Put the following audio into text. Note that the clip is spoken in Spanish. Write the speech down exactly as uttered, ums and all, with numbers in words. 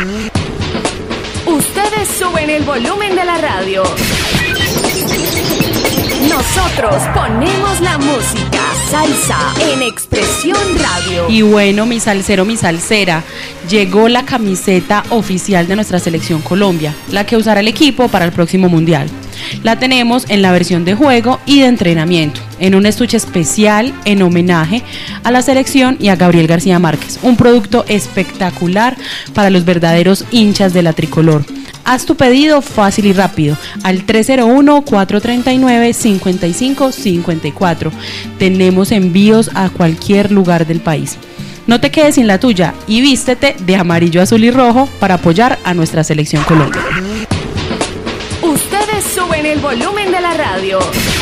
Ustedes suben el volumen de la radio. Nosotros ponemos la música salsa en Expresión Radio. Y bueno, mi salsero, mi salsera, llegó la camiseta oficial de nuestra selección Colombia, la que usará el equipo para el próximo mundial. La tenemos en la versión de juego y de entrenamiento, en un estuche especial en homenaje a la selección y a Gabriel García Márquez. Un producto espectacular para los verdaderos hinchas de la tricolor. Haz tu pedido fácil y rápido al tres cero uno, cuatro tres nueve, cinco cinco cinco cuatro. Tenemos envíos a cualquier lugar del país. No te quedes sin la tuya y vístete de amarillo, azul y rojo para apoyar a nuestra selección Colombia. Ustedes suben el volumen de la radio.